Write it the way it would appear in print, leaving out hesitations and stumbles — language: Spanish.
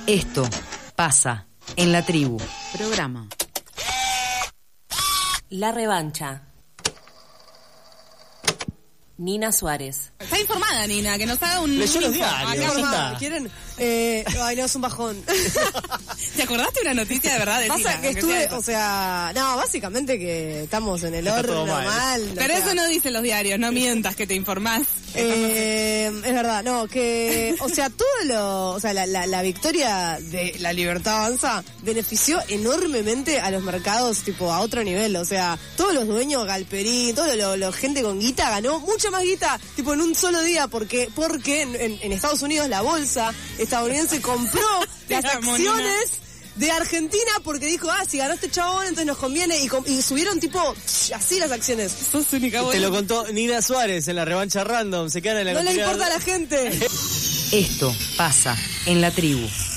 Esto pasa en la tribu. Programa. La revancha. Nina Suárez. Está informada, Nina, que nos haga un... Leyó los diarios. ¿Quieren? Ay, no, es un bajón. ¿Te acordaste de una noticia de verdad? Pasa que estuve, o sea... No, básicamente que estamos en el horno mal. Pero eso no dicen los diarios, no mientas que te informás. Es verdad, no, que... O sea, o sea, la victoria de la Libertad Avanza benefició enormemente a los mercados, tipo, a otro nivel. O sea, todos los dueños, Galperín, toda la gente con guita ganó mucha más guita, tipo, en un solo día, porque en Estados Unidos la bolsa estadounidense compró las acciones de Argentina porque dijo, si ganó este chabón, entonces nos conviene, y subieron tipo así las acciones. Sos única buena. Te lo contó Nina Suárez en la revancha random, se quedan en la No le importa a la gente. Esto pasa en la tribu.